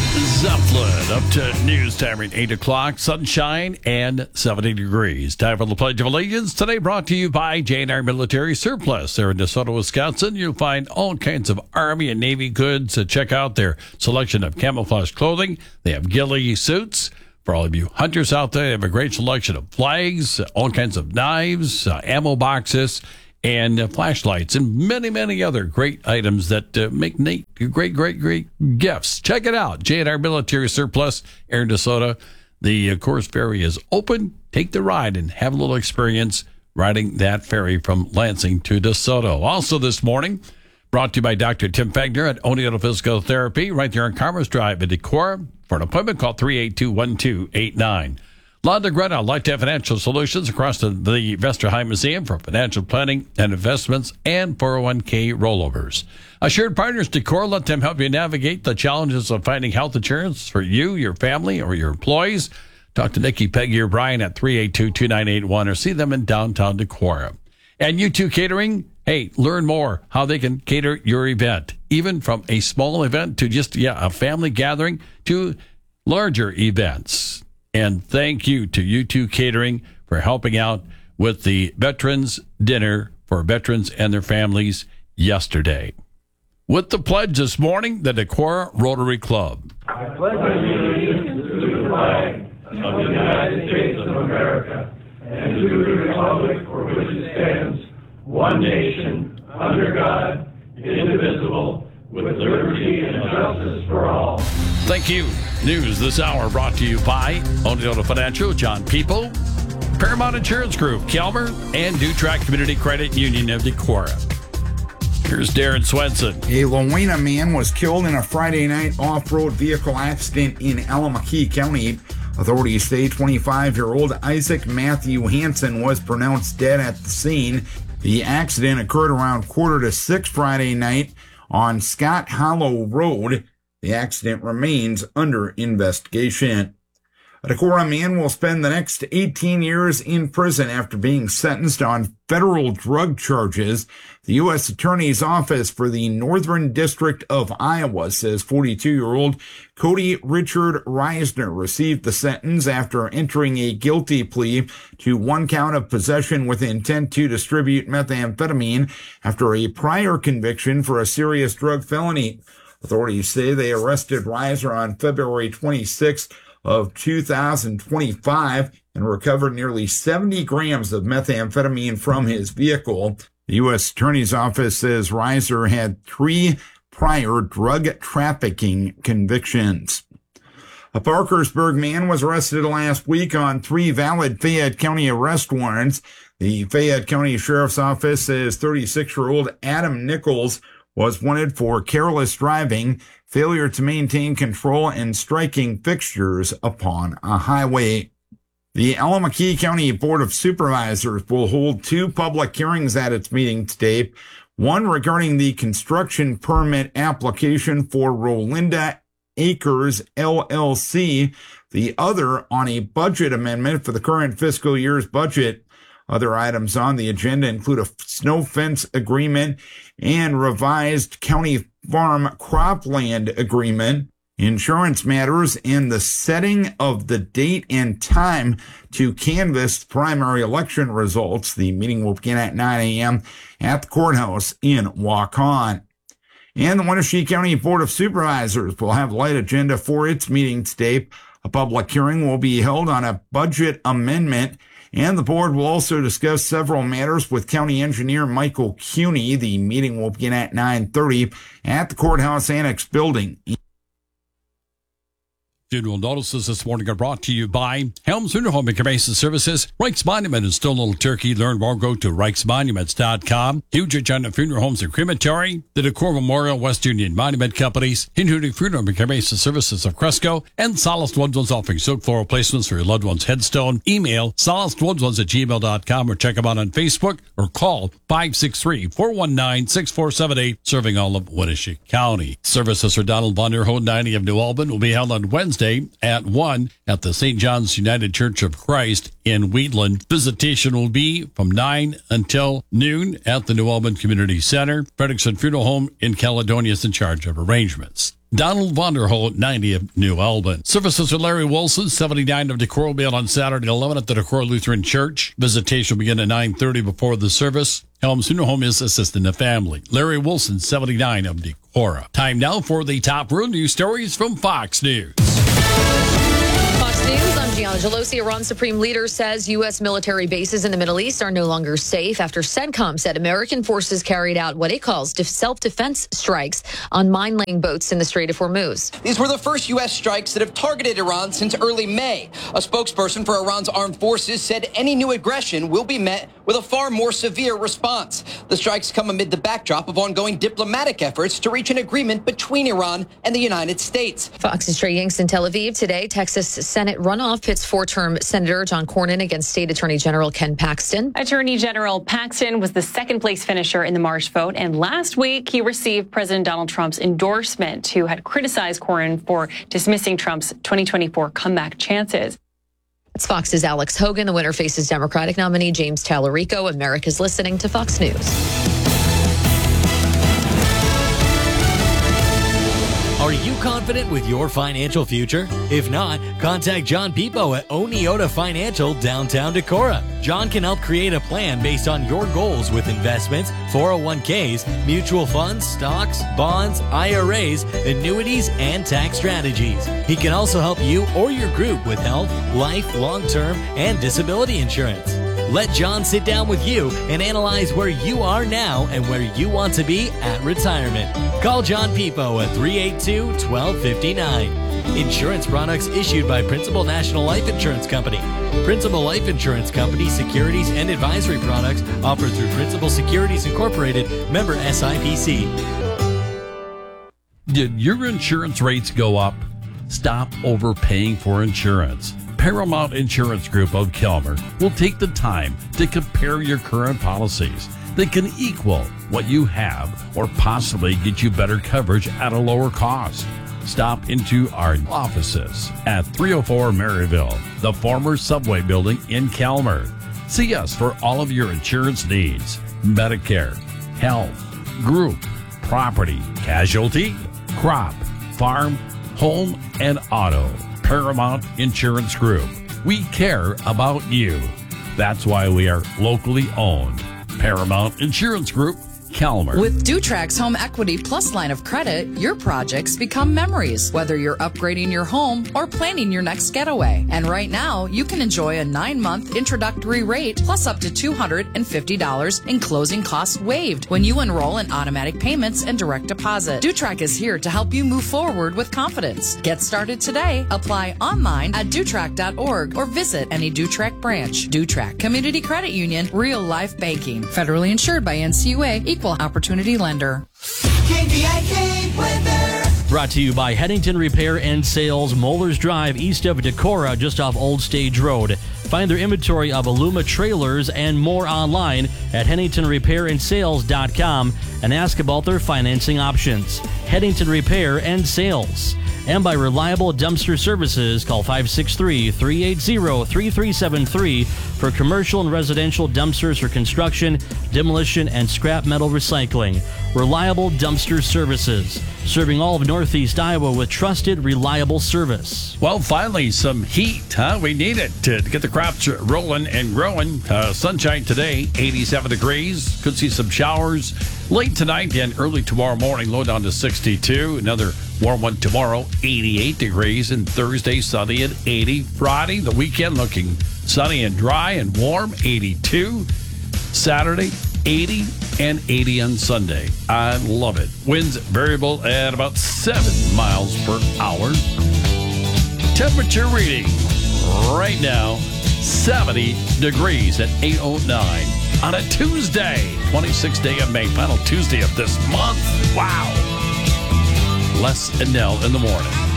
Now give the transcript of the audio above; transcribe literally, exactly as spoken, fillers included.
Zeppelin up to news time at eight o'clock. Sunshine and seventy degrees. Time for the Pledge of Allegiance. Today brought to you by J and R Military Surplus. There in DeSoto, Wisconsin. You'll find all kinds of Army and Navy goods. So check out their selection of camouflage clothing. They have ghillie suits. For all of you hunters out there, they have a great selection of flags, all kinds of knives, uh, ammo boxes, and uh, flashlights, and many, many other great items that uh, make neat, great, great, great gifts. Check it out. J and R Military Surplus, Air DeSoto. The uh, Coors Ferry is open. Take the ride and have a little experience riding that ferry from Lansing to DeSoto. Also this morning, brought to you by Doctor Tim Fagner at Oneonta Physical Therapy, right there on Commerce Drive in Decorah. For an appointment, call three eight two, one two eight nine. La DeGreta, Lifetime Financial Solutions across the, the Vestra High Museum for financial planning and investments and four oh one k rollovers. Assured Partners Decor, let them help you navigate the challenges of finding health insurance for you, your family, or your employees. Talk to Nikki, Peggy, or Brian at three eight two, two nine eight one or see them in downtown Decorah. And U two Catering, hey, learn more how they can cater your event, even from a small event to just, yeah, a family gathering to larger events. And thank you to U two Catering for helping out with the Veterans Dinner for veterans and their families yesterday. With the pledge this morning, the Decorah Rotary Club. I pledge allegiance to the flag of the United States of America and to the republic for which it stands, one nation, under God, indivisible, with liberty and justice for all. Thank you. News this hour brought to you by Oneonta Financial, John People, Paramount Insurance Group, Kelmer, and Dutrack Community Credit Union of Decorah. Here's Darren Swenson. A Lowena man was killed in a Friday night off-road vehicle accident in Allamakee County. Authorities say twenty-five-year-old Isaac Matthew Hansen was pronounced dead at the scene. The accident occurred around quarter to six Friday night on Scott Hollow Road. The accident remains under investigation. A Decorah man will spend the next eighteen years in prison after being sentenced on federal drug charges. The U S Attorney's Office for the Northern District of Iowa says forty-two-year-old Cody Richard Reisner received the sentence after entering a guilty plea to one count of possession with intent to distribute methamphetamine after a prior conviction for a serious drug felony. Authorities say they arrested Reiser on February twenty-sixth of two thousand twenty-five and recovered nearly seventy grams of methamphetamine from his vehicle. The U S Attorney's Office says Reiser had three prior drug trafficking convictions. A Parkersburg man was arrested last week on three valid Fayette County arrest warrants. The Fayette County Sheriff's Office says thirty-six-year-old Adam Nichols was wanted for careless driving, failure to maintain control, and striking fixtures upon a highway. The Allamakee County Board of Supervisors will hold two public hearings at its meeting today, one regarding the construction permit application for Rolinda Acres L L C, the other on a budget amendment for the current fiscal year's budget. Other items on the agenda include a snow fence agreement and revised county farm cropland agreement, insurance matters, and the setting of the date and time to canvass primary election results. The meeting will begin at nine a.m. at the courthouse in Waukon. And the Wenatchee County Board of Supervisors will have a light agenda for its meeting today. A public hearing will be held on a budget amendment, and the board will also discuss several matters with County Engineer Michael Cuney. The meeting will begin at nine thirty at the Courthouse Annex building. Funeral notices this morning are brought to you by Helms Funeral Home and Cremation Services, Reich's Monument in Stone Little Turkey. Learn more, go to reichs monuments dot com. Huge Agenda Funeral Homes and Crematory, the Decorah Memorial West Union Monument Companies, Hinhootie Funeral and Cremation Services of Cresco, and Solaced Loved Ones offering silk floral placements for your loved one's headstone. Email solaced loved ones at gmail dot com or check them out on Facebook or call five six three, four one nine, six four seven eight, serving all of Wenatchee County. Services for Donald Von der Hood, ninety of New Albin, will be held on Wednesday at one at the Saint John's United Church of Christ in Wheatland. Visitation will be from nine until noon at the New Albin Community Center. Fredrickson Funeral Home in Caledonia is in charge of arrangements. Donald Vanderholt, ninety of New Albin. Services are Larry Wilson, seventy-nine of Decorah, will be out on Saturday eleven at the Decorah Lutheran Church. Visitation will begin at nine thirty before the service. Helms Funeral Home is assisting the family. Larry Wilson, seventy-nine of Decorah. Time now for the top real news stories from Fox News. Fox News, I'm Gianna Gelosi. Iran's supreme leader says U S military bases in the Middle East are no longer safe after CENTCOM said American forces carried out what it calls self-defense strikes on mine-laying boats in the Strait of Hormuz. These were the first U S strikes that have targeted Iran since early May. A spokesperson for Iran's armed forces said any new aggression will be met with a far more severe response. The strikes come amid the backdrop of ongoing diplomatic efforts to reach an agreement between Iran and the United States. Fox's Trey Yanks in Tel Aviv today. Texas Senate runoff pits four-term Senator John Cornyn against State Attorney General Ken Paxton. Attorney General Paxton was the second-place finisher in the March vote, and last week he received President Donald Trump's endorsement, who had criticized Cornyn for dismissing Trump's twenty twenty-four comeback chances. It's Fox's Alex Hogan. The winner faces Democratic nominee James Tallarico. America's listening to Fox News. Are you confident with your financial future? If not, contact John Pipo at Oneota Financial, downtown Decorah. John can help create a plan based on your goals with investments, four oh one k's, mutual funds, stocks, bonds, I R As, annuities, and tax strategies. He can also help you or your group with health, life, long-term, and disability insurance. Let John sit down with you and analyze where you are now and where you want to be at retirement. Call John Pipo at three eight two, one two five nine. Insurance products issued by Principal National Life Insurance Company. Principal Life Insurance Company securities and advisory products offered through Principal Securities Incorporated, member S I P C. Did your insurance rates go up? Stop overpaying for insurance. Paramount Insurance Group of Kelmer will take the time to compare your current policies. They can equal what you have or possibly get you better coverage at a lower cost. Stop into our offices at three oh four Maryville, the former Subway building in Kelmer. See us for all of your insurance needs: Medicare, health, group, property, casualty, crop, farm, home, and auto. Paramount Insurance Group. We care about you. That's why we are locally owned. Paramount Insurance Group, Kelmer. With Dutrax Home Equity Plus line of credit, your projects become memories, whether you're upgrading your home or planning your next getaway. And right now, you can enjoy a nine-month introductory rate plus up to two hundred fifty dollars in closing costs waived when you enroll in automatic payments and direct deposit. Dutrax is here to help you move forward with confidence. Get started today. Apply online at Dutrax dot org or visit any Dutrax branch. Dutrax Community Credit Union, real life banking. Federally insured by N C U A, Equal Opportunity Lender. K V I K weather. Brought to you by Headington Repair and Sales, Mollers Drive, east of Decorah, just off Old Stage Road. Find their inventory of Aluma trailers and more online at Headington Repair and Sales dot com and ask about their financing options. Headington Repair and Sales. And by Reliable Dumpster Services, call five six three, three eight zero, three three seven three for commercial and residential dumpsters for construction, demolition, and scrap metal recycling. Reliable Dumpster Services, serving all of Northeast Iowa with trusted, reliable service. Well, finally, some heat, huh? We need it to get the crops rolling and growing. Uh, sunshine today, eighty-seven degrees. Could see some showers late tonight and early tomorrow morning, low down to sixty-two. Another warm one tomorrow, eighty-eight degrees. And Thursday, sunny at eighty. Friday, the weekend, looking sunny and dry and warm, eighty-two. Saturday, eighty and eighty on Sunday. I love it. Winds variable at about seven miles per hour. Temperature reading right now, seventy degrees at eight oh nine on a Tuesday, twenty-sixth day of May, final Tuesday of this month. Wow. Les and Nell in the morning.